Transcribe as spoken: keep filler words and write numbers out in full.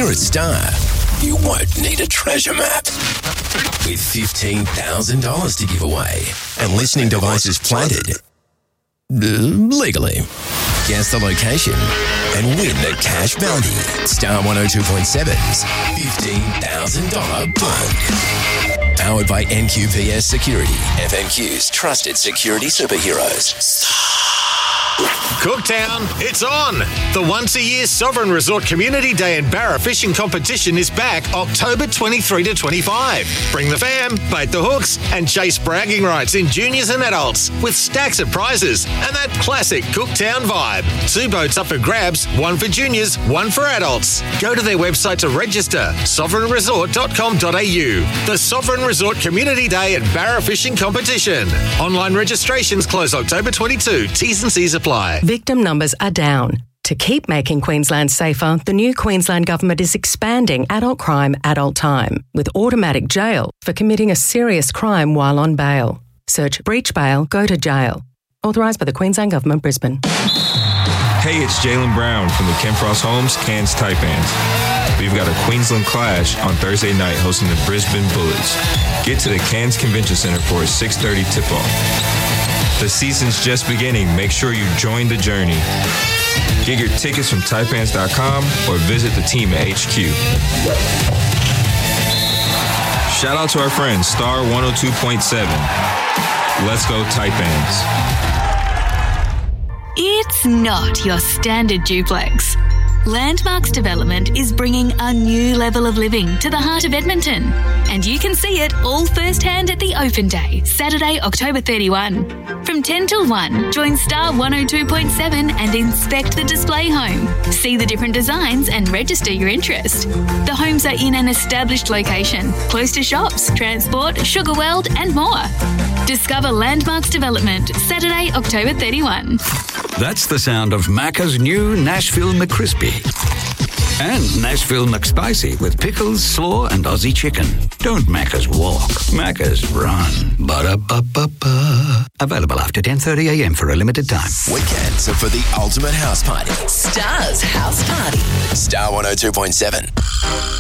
Here at Star, you won't need a treasure map. With fifteen thousand dollars to give away and listening devices planted legally. Guess the location and win the cash bounty. Star one oh two point seven's fifteen thousand dollars bond. Powered by N Q P S Security, F M Q's trusted security superheroes. Cooktown, it's on! The once-a-year Sovereign Resort Community Day and Barra Fishing Competition is back October twenty-third to twenty-fifth. Bring the fam, bait the hooks, and chase bragging rights in juniors and adults with stacks of prizes and that classic Cooktown vibe. Two boats up for grabs, one for juniors, one for adults. Go to their website to register, sovereign resort dot com dot a u. The Sovereign Resort Community Day and Barra Fishing Competition. Online registrations close October twenty-second. T's and C's apply. Victim numbers are down. To keep making Queensland safer, the new Queensland Government is expanding adult crime, adult time, with automatic jail for committing a serious crime while on bail. Search breach bail, go to jail. Authorised by the Queensland Government, Brisbane. Hey, it's Jaylen Brown from the Ken Frost Homes Cairns Taipans. We've got a Queensland Clash on Thursday night hosting the Brisbane Bullets. Get to the Cairns Convention Centre for a six thirty tip-off. The season's just beginning. Make sure you join the journey. Get your tickets from taipans dot com or visit the team at H Q. Shout out to our friends, Star one oh two point seven. Let's go Taipans. It's not your standard duplex. Landmarks Development is bringing a new level of living to the heart of Edmonton. And you can see it all firsthand at the Open Day, Saturday, October thirty-first. From ten till one, join Star one oh two point seven and inspect the display home. See the different designs and register your interest. The homes are in an established location, close to shops, transport, Sugar World and more. Discover Landmarks Development, Saturday, October thirty-first. That's the sound of Macca's new Nashville McCrispy. And Nashville McSpicy with pickles, slaw and Aussie chicken. Don't Macca's walk, Macca's run. Ba-da-ba-ba-ba. Available after ten thirty a m for a limited time. Weekends are for the ultimate house party. Star's House Party. Star one oh two point seven.